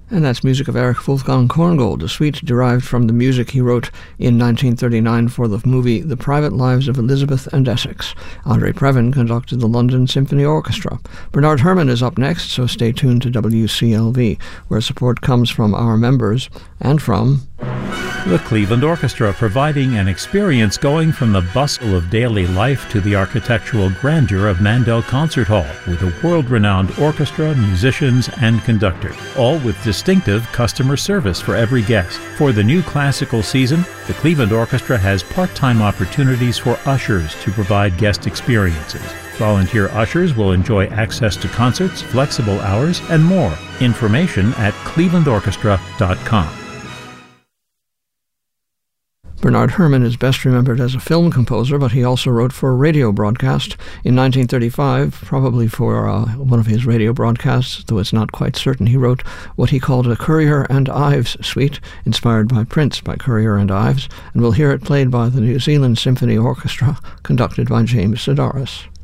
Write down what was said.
And that's music of Erich Wolfgang Korngold, a suite derived from the music he wrote in 1939 for the movie The Private Lives of Elizabeth and Essex. Andre Previn conducted the London Symphony Orchestra. Bernard Herrmann is up next, so stay tuned to WCLV, where support comes from our members and from the Cleveland Orchestra, providing an experience going from the bustle of daily life to the architectural grandeur of Mandel Concert Hall, with a world-renowned orchestra, musicians, and conductor, all with distinctive customer service for every guest. For the new classical season, the Cleveland Orchestra has part-time opportunities for ushers to provide guest experiences. Volunteer ushers will enjoy access to concerts, flexible hours, and more. Information at clevelandorchestra.com. Bernard Herrmann is best remembered as a film composer, but he also wrote for a radio broadcast. In 1935, probably for one of his radio broadcasts, though it's not quite certain, he wrote what he called a Currier and Ives suite, inspired by Prince by Currier and Ives, and we'll hear it played by the New Zealand Symphony Orchestra, conducted by James Sedaris.